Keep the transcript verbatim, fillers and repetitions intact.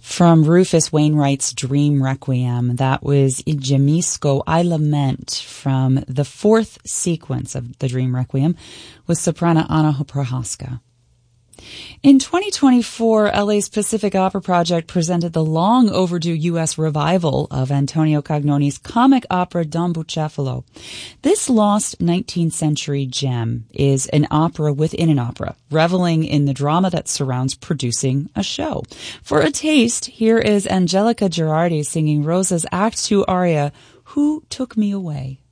From Rufus Wainwright's Dream Requiem, that was I Gemisco, I Lament, from the fourth sequence of the Dream Requiem, with soprano Anna Prohaska. In twenty twenty-four, L A's Pacific Opera Project presented the long overdue U S revival of Antonio Cagnoni's comic opera Don Bucefalo. This lost nineteenth century gem is an opera within an opera, reveling in the drama that surrounds producing a show. For a taste, here is Angelica Girardi singing Rosa's Act two aria, Who Took Me Away?